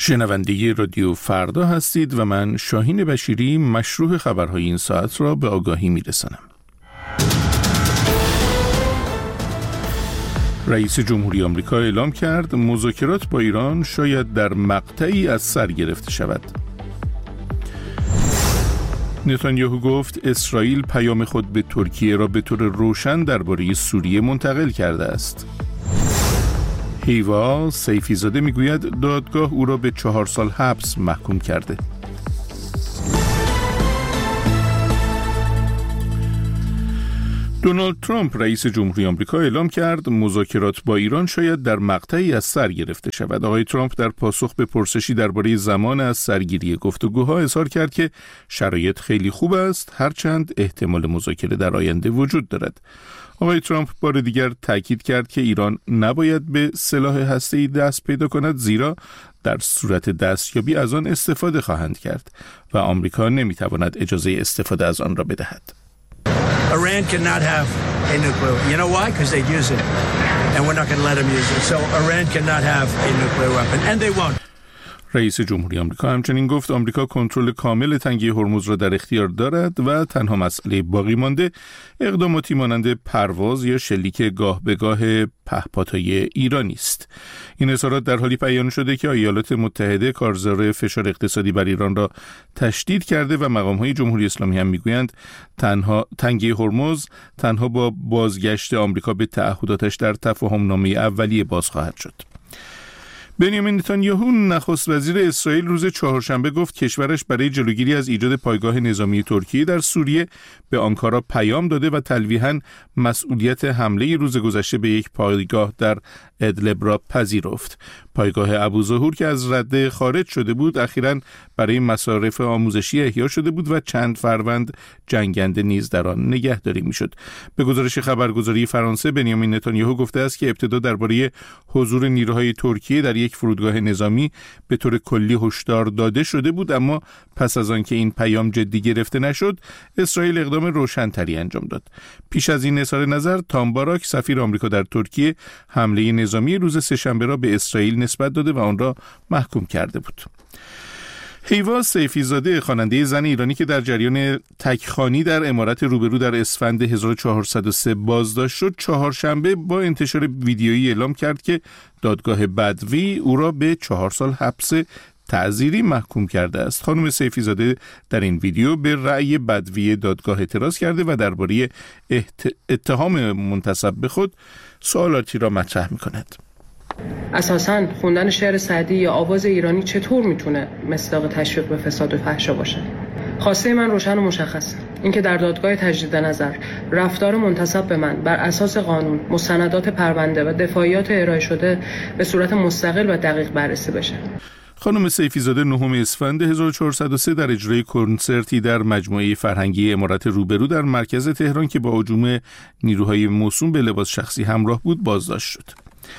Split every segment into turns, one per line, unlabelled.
شنونده رادیو فردا هستید و من شاهین بشیری مشروح خبرهای این ساعت را به آگاهی می‌رسانم. رئیس جمهوری آمریکا اعلام کرد مذاکرات با ایران شاید در مقطعی از سر گرفته شود. نتانیاهو گفت اسرائیل پیام خود به ترکیه را به طور روشن درباره سوریه منتقل کرده است. هیوا سیفی زاده میگوید دادگاه او را به 4 سال حبس محکوم کرده. دونالد ترامپ رئیس جمهوری آمریکا اعلام کرد مذاکرات با ایران شاید در مقطعی از سر گرفته شود. آقای ترامپ در پاسخ به پرسشی درباره زمان از سرگیری گفتگوها اظهار کرد که شرایط خیلی خوب است، هرچند احتمال مذاکره در آینده وجود دارد. آقای ترامپ بار دیگر تاکید کرد که ایران نباید به سلاح هسته‌ای دست پیدا کند، زیرا در صورت دستیابی از آن استفاده خواهند کرد و آمریکا نمیتواند اجازه استفاده از آن را بدهد.
Iran cannot have a nuclear. You know why? Because they'd use it, and we're not going to let them use it. So Iran cannot have a nuclear weapon, and they won't.
رئیس جمهوری آمریکا همچنین گفت آمریکا کنترل کامل تنگه هرمز را در اختیار دارد و تنها مسئله باقی مانده اقداماتی مانند پرواز یا شلیک گاه به گاه پهپادهای ایرانی است. این اظهارات در حالی بیان شده که ایالات متحده کارزار فشار اقتصادی بر ایران را تشدید کرده و مقام‌های جمهوری اسلامی هم میگویند تنگه هرمز تنها با بازگشت آمریکا به تعهداتش در تفاهم‌نامه اولیه باز خواهد شد. بنیامین نتانیاهو نخست وزیر اسرائیل روز چهارشنبه گفت کشورش برای جلوگیری از ایجاد پایگاه نظامی ترکیه در سوریه به آنکارا پیام داده و تلویحاً مسئولیت حمله روز گذشته به یک پایگاه در ادلب را پذیرفت. پایگاه ابوظهور که از رده خارج شده بود اخیراً برای مصارف آموزشی احیا شده بود و چند فروند جنگنده نیز در آن نگهداری میشد. به گزارش خبرگزاری فرانسه بنیامین نتانیاهو گفته است که ابتدا درباره حضور نیروهای ترکیه در یک فرودگاه نظامی به طور کلی هشدار داده شده بود، اما پس از آنکه این پیام جدی گرفته نشد اسرائیل اقدام روشن‌تری انجام داد. پیش از این اظهار نظر تام باراک سفیر آمریکا در ترکیه حمله نظامی روز سه‌شنبه را به اسرائیل نسبت داده و آن را محکوم کرده بود. هیوا سیفی زاده خواننده زن ایرانی که در جریان تکخوانی در عمارت روبرو در اسفند 1403 بازداشت شد چهارشنبه با انتشار ویدیویی اعلام کرد که دادگاه بدوی او را به 4 سال حبس تعزیری محکوم کرده است. خانم سیفی زاده در این ویدیو به رأی بدوی دادگاه اعتراض کرده و درباره اتهام منتسب به خود سوالاتی را مطرح می‌کند.
اساساً خوندن شعر سعدی یا آواز ایرانی چطور میتونه مصداق تشویق به فساد و فحشا باشه؟ خواسته من روشن و مشخصه. اینکه در دادگاه تجدید نظر رفتار منتسب به من بر اساس قانون، مستندات پرونده و دفاعیات ارائه شده به صورت مستقل و دقیق بررسی بشه.
خانم سیفی زاده 9 اسفند 1403 در اجرای کنسرتی در مجموعه فرهنگی عمارت روبرو در مرکز تهران که با هجوم نیروهای موسوم به لباس شخصی همراه بود بازداشت شد.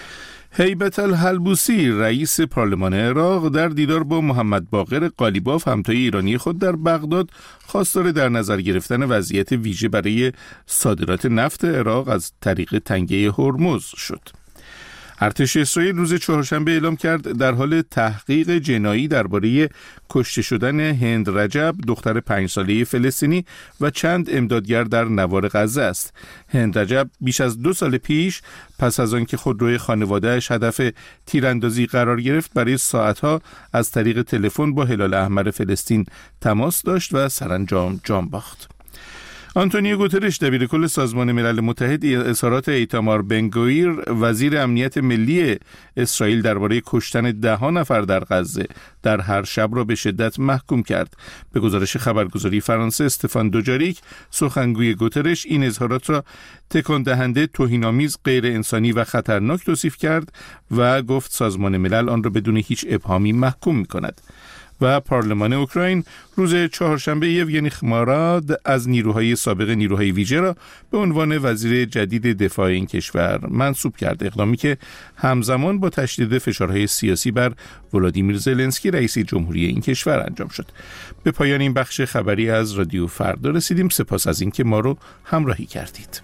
هیبت الحلبوسی رئیس پارلمان عراق در دیدار با محمد باقر قالیباف همتای ایرانی خود در بغداد خواستار در نظر گرفتن وضعیت ویژه برای صادرات نفت عراق از طریق تنگه هرمز شد. ارتش اسرائیل روز چهارشنبه اعلام کرد در حال تحقیق جنایی درباره کشته شدن هند رجب دختر 5 ساله فلسطینی و چند امدادگر در نوار غزه است. هند رجب بیش از 2 سال پیش پس از آنکه خودروی خانواده‌اش هدف تیراندازی قرار گرفت برای ساعتها از طریق تلفن با هلال احمر فلسطین تماس داشت و سرانجام جان باخت. آنتونیو گوترش دبیرکل سازمان ملل متحد اظهارات ایتامار بنگویر وزیر امنیت ملی اسرائیل درباره کشتن 10 نفر در غزه در هر شب را به شدت محکوم کرد. به گزارش خبرگزاری فرانسه استفان دوجاریک سخنگوی گوترش این اظهارات را تکان دهنده، توهین‌آمیز، غیر انسانی و خطرناک توصیف کرد و گفت سازمان ملل آن را بدون هیچ ابهامی محکوم می‌کند. و پارلمان اوکراین روز چهارشنبه یوگنی خماراد از نیروهای سابق نیروهای ویژه را به عنوان وزیر جدید دفاع این کشور منصوب کرد، اقدامی که همزمان با تشدید فشارهای سیاسی بر ولادیمیر زلنسکی رئیس جمهوری این کشور انجام شد. به پایان این بخش خبری از رادیو فردا رسیدیم. سپاس از اینکه ما رو همراهی کردید.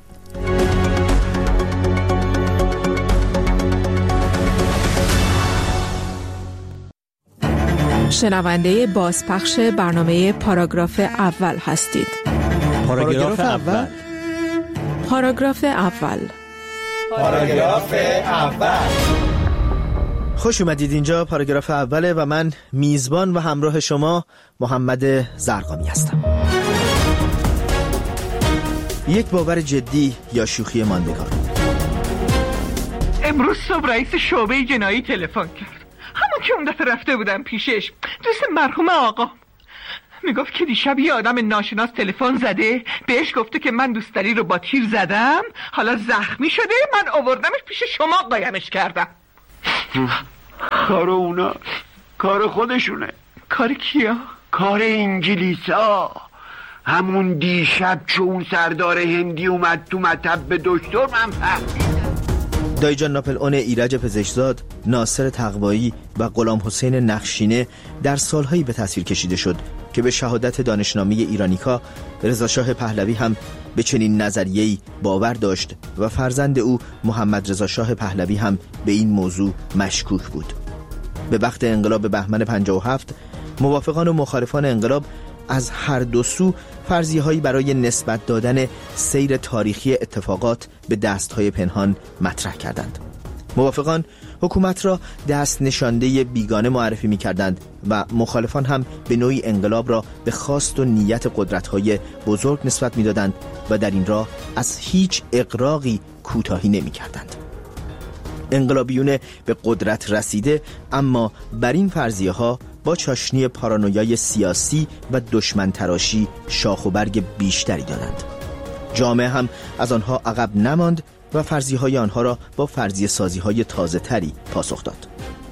شنونده بازپخش برنامه پاراگراف اول هستید.
پاراگراف اول.
پاراگراف اول.
پاراگراف اول.
خوش اومدید. اینجا پاراگراف اوله و من میزبان و همراه شما محمد زرقامی هستم. یک باور جدی یا شوخی ماندگار.
امروز صبح رئیس شعبه جنایی تلفن کرد، همون که اون دفعه رفته بودم پیشش، دوست مرحوم آقا. میگفت که دیشب یه آدم ناشناس تلفن زده، بهش گفته که من دوستری رو با تیر زدم، حالا زخمی شده، من آوردمش پیش شما قایمش کردم.
کار اونا، کار خودشونه.
کار کیا؟
کار انگلیسا. همون دیشب چون اون سردار هندی اومد تو مطب به دکتر، من فهمیدم.
دایجان ناپل اون ایرج پزشکزاد، ناصر تقوایی و غلام حسین نخشینه در سالهایی به تصویر کشیده شد که به شهادت دانشنامه ایرانیکا رضاشاه پهلوی هم به چنین نظریه‌ای باور داشت و فرزند او محمد رضاشاه پهلوی هم به این موضوع مشکوک بود. به وقت انقلاب بهمن 57 موافقان و مخالفان انقلاب از هر دو سو فرضیه‌هایی برای نسبت دادن سیر تاریخی اتفاقات به دست‌های پنهان مطرح کردند. موافقان حکومت را دست نشانده بیگانه معرفی می‌کردند و مخالفان هم به نوعی انقلاب را به خواست و نیت قدرت‌های بزرگ نسبت می‌دادند و در این راه از هیچ اغراقی کوتاهی نمی‌کردند. انقلابیون به قدرت رسیده اما بر این فرضیه‌ها با چاشنی پارانویای سیاسی و دشمن تراشی شاخ و برگ بیشتری دادند. جامعه هم از آنها عقب نماند و فرضیه‌های آنها را با فرضیه سازی‌های تازه‌تری پاسخ داد.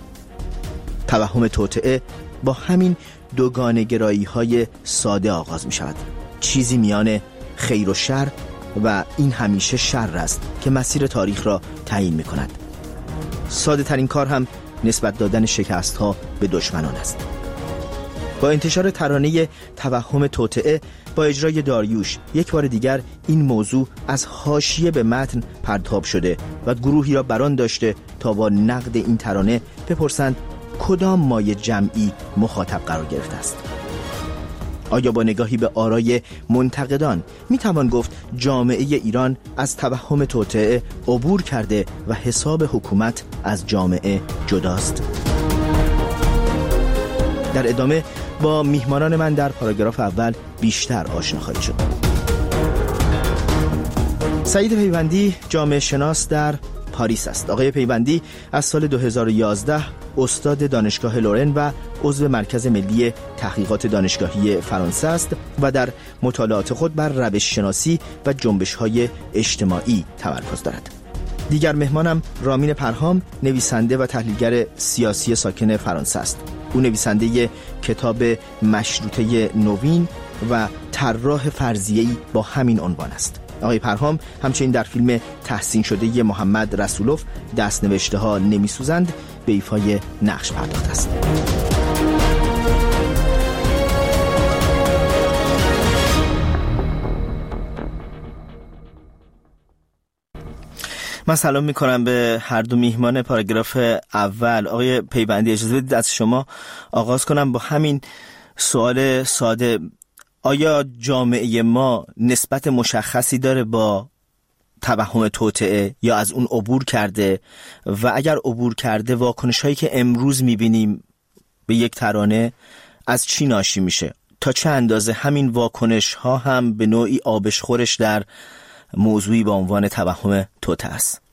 توهم توطئه با همین دوگانه‌گرایی‌های ساده آغاز می‌شود. چیزی میان خیر و شر و این همیشه شر است که مسیر تاریخ را تعیین می‌کند. ساده ترین کار هم نسبت دادن شکست ها به دشمنان است. با انتشار ترانه توهم توطئه با اجرای داریوش یک بار دیگر این موضوع از حاشیه به متن پرتاب شده و گروهی را بران داشته تا با نقد این ترانه بپرسند کدام مایه جمعی مخاطب قرار گرفته است. آیا با نگاهی به آرای منتقدان میتوان گفت جامعه ایران از توهم توطئه عبور کرده و حساب حکومت از جامعه جداست؟ در ادامه با میهمانان من در پاراگراف اول بیشتر آشنا خواهید شد. سعید پیوندی جامعه شناس در پاریس است. آقای پیوندی از سال 2011 استاد دانشگاه لورن و عضو مرکز ملی تحقیقات دانشگاهی فرانسه است و در مطالعات خود بر روش شناسی و جنبش‌های اجتماعی تمرکز دارد. دیگر مهمانم رامین پرهام، نویسنده و تحلیلگر سیاسی ساکن فرانسه است. او نویسنده کتاب مشروطه نوین و طراح فرضیه‌ای با همین عنوان است. آقای پرهام همچنین در فیلم تحسین شده محمد رسولوف دست‌نوشته ها نمی‌سوزند به ایفای نقش پرداخته است. من سلام میکنم به هر دو میهمان پاراگراف اول. آقای پیوندی اجازه بدید از شما آغاز کنم با همین سوال ساده. آیا جامعه ما نسبت مشخصی داره با توهم توطئه یا از اون عبور کرده و اگر عبور کرده واکنش هایی که امروز میبینیم به یک ترانه از چی ناشی میشه؟ تا چه اندازه همین واکنش ها هم به نوعی آبشخورش در موضوعی با عنوان توهم توطئه است؟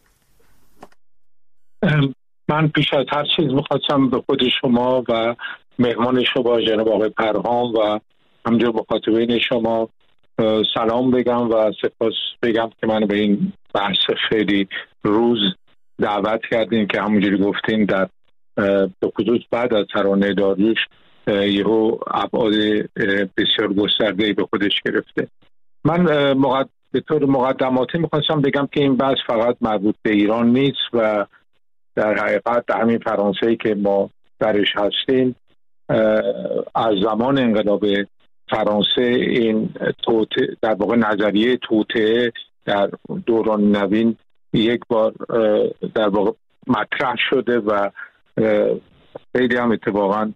من پیش از هر چیز میخواستم به خود شما و مهمان شما جناب آقای پرهام و همجور مخاطبین شما سلام بگم و سپاس بگم که من به این بحث خیلی روز دعوت کردین که همونجوری گفتین در به خصوص بعد از ترانه داریوش یهو ابعاد بسیار گسترده‌ای به خودش گرفته. من به طور مقدماتی میخواستم بگم که این بحث فقط مربوط به ایران نیست و در حقیقت همین فرانسه‌ای که ما درش هستیم از زمان انقلاب فرانسه این در واقع نظریه توطئه در دوران نوین یک بار در واقع مطرح شده و خیلی هم اتفاقا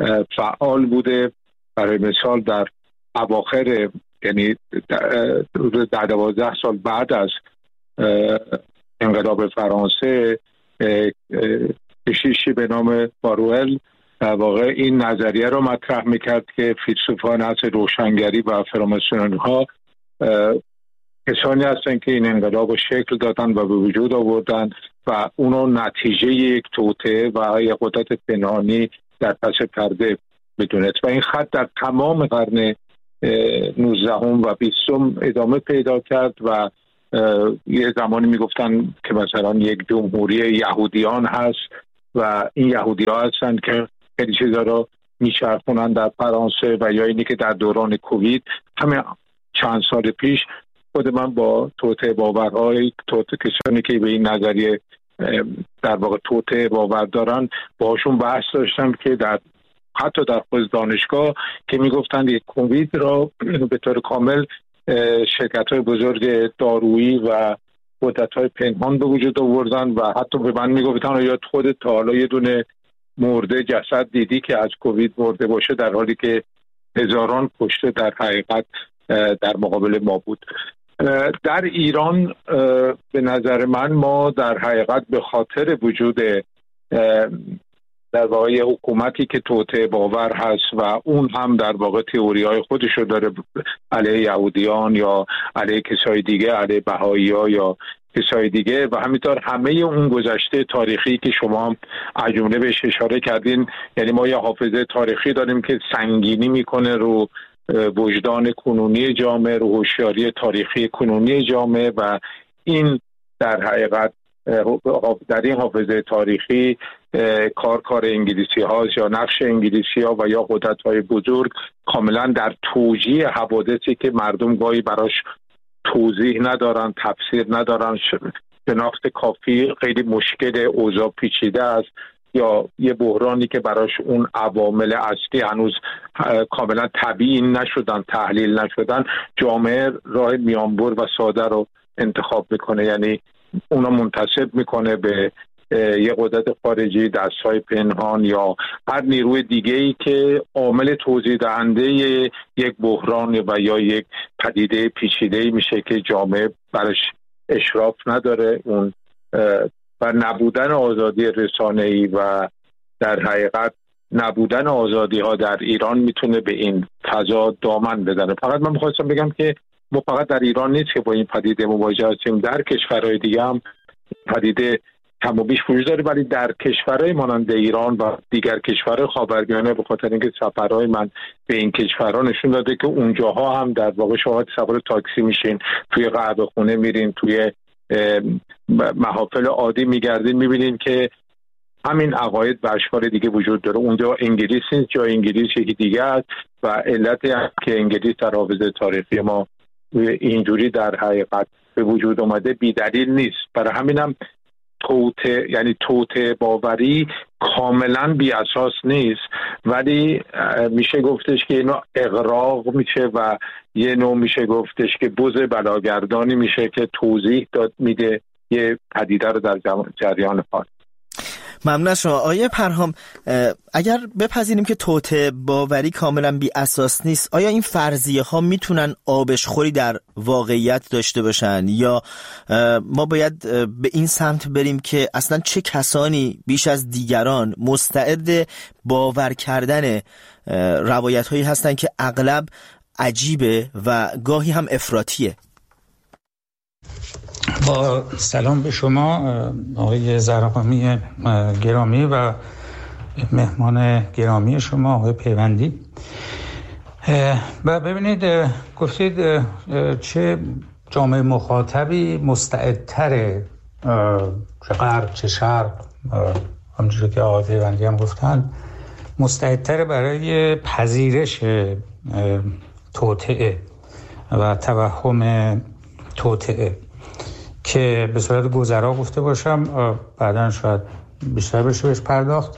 فعال بوده. برای مثال در اواخر، یعنی در 12 سال بعد از انقلاب فرانسه، کشیشی به نام باروئل در واقع این نظریه رو مطرح میکرد که فیلسوفان از روشنگری و فراماسونری ها کسانی هستن که این انقلاب رو شکل دادن و به وجود آوردن و اونو نتیجه یک توطئه و یک قدرت پنهانی در پس پرده بدونست و این خط در تمام قرن 19 و 20 ادامه پیدا کرد و یه زمانی میگفتن که مثلا یک جمهوری یهودیان هست و این یهودی ها هستن که خیلی چیزا رو میچرخونن در فرانسه و یا اینی که در دوران کووید همه چند سال پیش خود من با توطئه باورهای کسانی که به این نظریه در واقع توطئه باور دارن باشون بحث داشتم که حتی در خود دانشگاه که میگفتن یک کووید را به طور کامل شرکت‌های بزرگ دارویی و قدرت‌های پنهان به وجود آوردن و حتی به من میگفتن یا خودت تا حالا یه دونه مرده جسد دیدی که از کووید مرده باشه، در حالی که هزاران کشته در حقیقت در مقابل ما بود. در ایران به نظر من ما در حقیقت به خاطر وجود در واقع حکومتی که توطئه باور هست و اون هم در واقع تئوری‌های خودشو داره علیه یهودیان یا علیه کسای دیگه، علیه بهائی‌ها یا کسای دیگه و همینطور همه اون گذشته تاریخی که شما هم از جمله بهش اشاره کردین، یعنی ما یه حافظه تاریخی داریم که سنگینی میکنه رو وجدان کنونی جامعه، رو هوشیاری تاریخی کنونی جامعه و این در حقیقت در این حافظه تاریخی کار انگلیسی هاست یا نقش انگلیسی ها و یا قدرت های بزرگ کاملا در توجیه حوادثی که مردم گاهی براش توضیح ندارن، تفسیر ندارن، شناخت کافی خیلی مشکل، اوضاع پیچیده است یا یه بحرانی که براش اون عوامل اصلی هنوز کاملا تبیین نشدن، تحلیل نشدن، جامعه راه میانبر و ساده رو انتخاب میکنه، یعنی اونا منتسب میکنه به یه قدرت خارجی، دستهای پنهان یا هر نیروی دیگه‌ای که عامل توضیح دهنده یک بحران و یا یک پدیده پیچیده‌ای میشه که جامعه برش اشراف نداره. اون و نبودن آزادی رسانه‌ای و در حقیقت نبودن آزادی‌ها در ایران میتونه به این فضا دامن بزنه. فقط من می‌خواستم بگم که ما فقط در ایران نیست که با این پدیده مواجه هستیم، در کشورهای دیگه هم پدیده کم و بیش وجود داره، ولی در کشورهای مانند ایران و دیگر کشورهای خاورمیانه به خاطر اینکه سفرهای من به این کشورها نشون داده که اونجاها هم در واقع شما سوار تاکسی میشین، توی قهوه خونه میرین، توی محافل عادی میگردین، میبینین که همین عقاید و اشکال دیگه وجود داره. اونجا انگلیس نیست، جا انگلیس یکی دیگه است و علت که انگلیس در حافظه تاریخی ما اینجوری در حقیقت به وجود اومده بی دلیل نیست. برای همینم توطئه باوری کاملا بی اساس نیست، ولی میشه گفتش که اینو اغراق میشه و یه نوع میشه گفتش که بز بلاگردانی میشه که توضیح داد میده یه پدیده رو در جریان حال.
ممنون از شما آیه پرهام. اگر بپذیریم که توطئه باوری کاملا بی اساس نیست، آیا این فرضیه ها میتونن آبشخوری در واقعیت داشته باشن یا ما باید به این سمت بریم که اصلا چه کسانی بیش از دیگران مستعد باور کردن روایت هایی هستن که اغلب عجیبه و گاهی هم افراطیه؟
با سلام به شما آقای زرقامی گرامی و مهمان گرامی شما آقای پیوندی. و ببینید گفتید چه جامعه مخاطبی مستعدتره، چه غرب چه شرق، همونجوری که آقای پیوندی هم گفتن، مستعدتره برای پذیرش توطئه و توهم توطئه که به صورت گذرا گفته باشم، بعداً شاید بیشتر بهش پرداخت.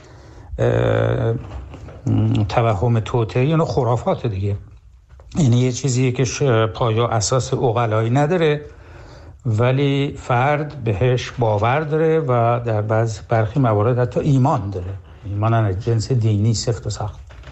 توهم توطئه یعنی خرافات دیگه، یعنی یه چیزیه که پایه و اساس عقلایی نداره ولی فرد بهش باور داره و در برخی موارد حتی ایمان داره، ایمان از جنس دینی سفت و سخت.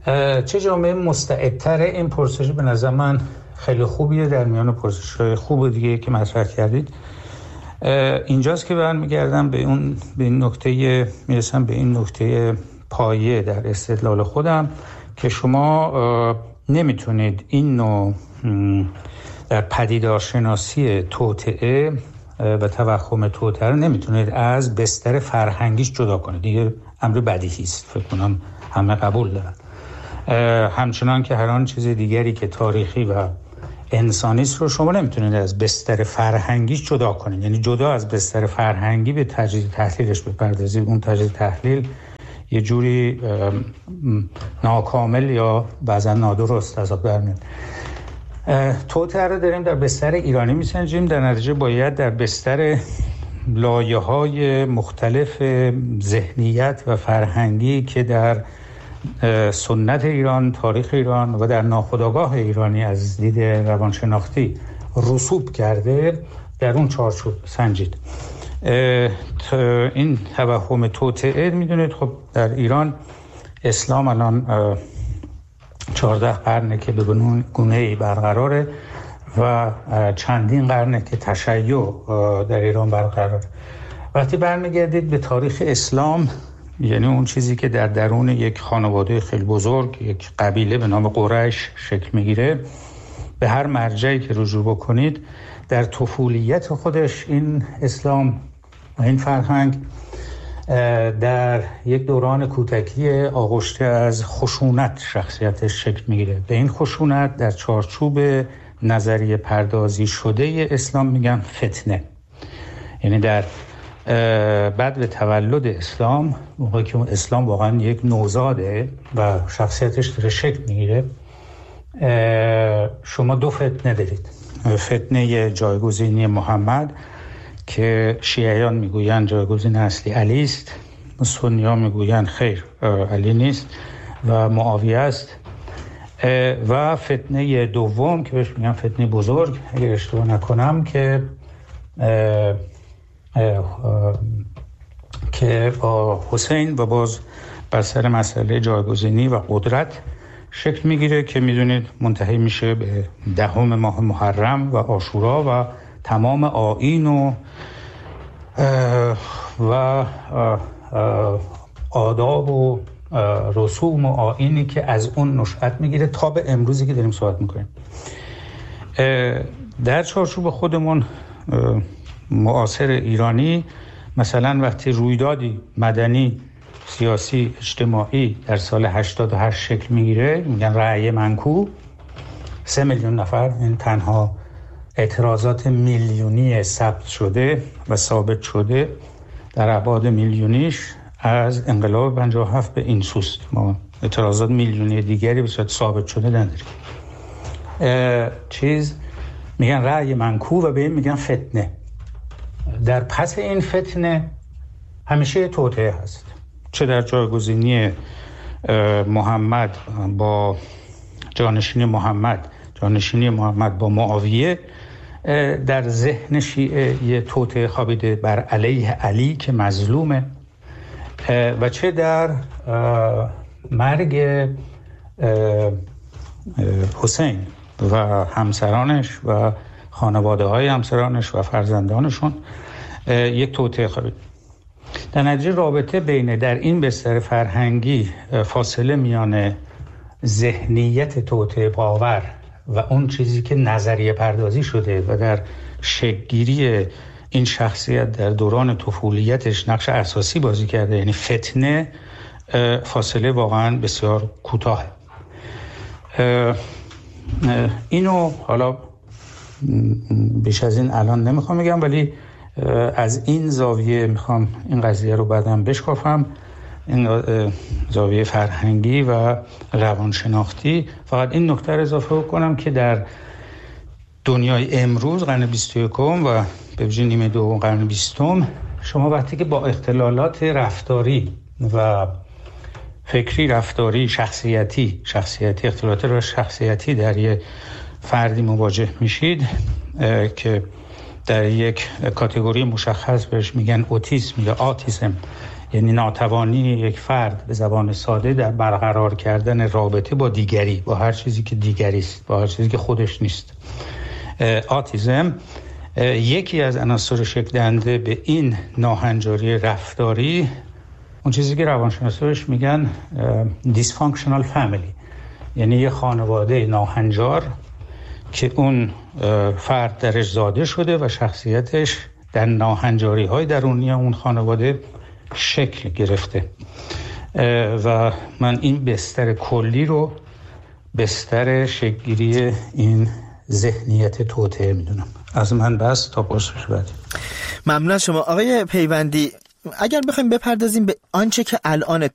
چه جامعه مستعدتره؟ این پرسش به نظر من خیلی خوبیه در میان پرسش‌های خوب دیگه که مطرح کردید. اینجاست که برمیگردم به این نکته، میرسم به این نکته پایه در استدلال خودم که شما نمیتونید این نوع در پدیدارشناسی توطئه و توهم توطئه رو نمیتونید از بستر فرهنگیش جدا کنید. دیگه امر بدیهی است، فکر کنم همه قبول دارن. همچنان که هر آن چیز دیگری که تاریخی و انسانی است رو شما نمیتونید از بستر فرهنگیش جدا کنید، یعنی جدا از بستر فرهنگی به تجدید تحلیلش بپردازید. اون تجدید تحلیل یه جوری ناکامل یا بعضا نادرست از آب در میاد. توطئه رو داریم در بستر ایرانی میسنجیم، در نتیجه باید در بستر لایه‌های مختلف ذهنیت و فرهنگی که در سنت ایران، تاریخ ایران و در ناخودآگاه ایرانی از دید روانشناختی رسوب کرده در اون چارچوب سنجید. این توهم توطئه میدونید خب در ایران اسلام الان 14 قرنه که به گونه‌ای برقراره و چندین قرنه که تشیع در ایران برقراره. وقتی برمیگردید به تاریخ اسلام، یعنی اون چیزی که در درون یک خانواده خیلی بزرگ، یک قبیله به نام قریش شکل میگیره، به هر مرجعی که رجوع بکنید در طفولیت خودش این اسلام و این فرهنگ در یک دوران کوتکی آغشته از خشونت شخصیتش شکل میگیره. به این خشونت در چارچوب نظریه پردازی شده اسلام میگن فتنه. یعنی در بعد به تولد اسلام، موقعی که اسلام واقعا یک نوزاده و شخصیتش داره شکل میگیره، شما دو فتنه دارید. فتنه جایگزینی محمد که شیعیان میگوین جایگزین اصلی علی است، سنی‌ها میگوین خیر علی نیست و معاویه است، و فتنه دوم که بهش میگن فتنه بزرگ اگر اشتباه نکنم که با حسین و باز بر سر مسئله جایگزینی و قدرت شکل میگیره که میدونید منتهی میشه به 10 ماه محرم و عاشورا و تمام آیین و آداب و رسوم و آیینی که از اون نشأت میگیره تا به امروزی که داریم صحبت میکنیم. در چارچوب خودمون معاصر ایرانی، مثلا وقتی رویدادی مدنی، سیاسی، اجتماعی در سال 88 شکل میگیره، میگن رأی منکوب، 3 میلیون نفر، این تنها اعتراضات میلیونی ثبت شده و ثابت شده در ابعاد میلیونیش از انقلاب 57 به این سوست. ما اعتراضات میلیونی دیگری به صورت ثابت شده نداریم. میگن رأی منکوب و به این میگن فتنه. در پس این فتنه همیشه توطئه هست، چه در جایگزینی محمد با جانشینی محمد با معاویه، در ذهن شیعه یه توطئه خوابیده بر علیه علی که مظلومه، و چه در مرگ حسین و همسرانش و خانواده های همسرانش و فرزندانشون یک توطئه خوابیده. در نتیجه رابطه بین در این بستر فرهنگی فاصله میان ذهنیت توطئه باور و اون چیزی که نظریه پردازی شده و در شکل‌گیری این شخصیت در دوران طفولیتش نقش اساسی بازی کرده، یعنی فتنه، فاصله واقعا بسیار کوتاه. اینو حالا بیش از این الان نمیخوام بگم، ولی از این زاویه میخوام این قضیه رو بعداً بشکافم، این زاویه فرهنگی و روانشناختی. فقط این نکته رو اضافه کنم که در دنیای امروز قرن 21 و به ویژه نیمه دوم قرن 20 شما وقتی که با اختلالات رفتاری و فکری، رفتاری، شخصیتی اختلالات شخصیتی در یک فردی مواجه میشید که در یک کاتگوری مشخص بهش میگن اوتیسم یا آتیسم یعنی ناتوانی یک فرد به زبان ساده در برقرار کردن رابطه با دیگری، با هر چیزی که دیگری است، با هر چیزی که خودش نیست. آتیزم یکی از عناصر شکل دهنده به این ناهنجاری رفتاری، اون چیزی که روانشناسا بهش میگن dysfunctional family، یعنی یه خانواده ناهنجار که اون فرد درش زاده شده و شخصیتش در ناهنجاری‌های درونی اون خانواده شکل گرفته. و من این بستر کلی رو بستر شکل‌گیری این ذهنیت توطئه میدونم. از من بس، تا پرسش بعدی.
ممنون از شما آقای پیوندی. اگر بخوایم بپردازیم به آنچه که الان